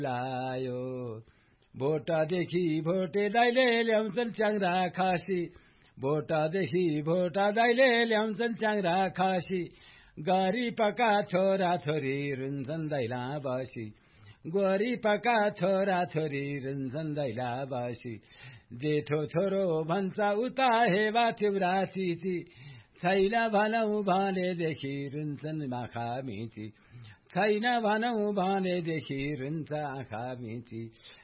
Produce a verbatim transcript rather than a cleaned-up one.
लायो भोटादेखि भोटे दाइले ल्याउँछन् च्याङ्रा खासी भोटादेखि भोटा दाइले ल्याउँछन् च्याङ्रा खासी गरी पका छोरा छोरी रुन्छन् दैला बसी गोरी पका छोरा छोरी रुन्छन् दैला बसी जेठो छोरो भन्छ उता हेबा तिउरा चिची छैन भनौ भनेदेखि रुन्छन् आँखा मिची छैन भनौ भनेदेखि रुन्छ आँखा मिची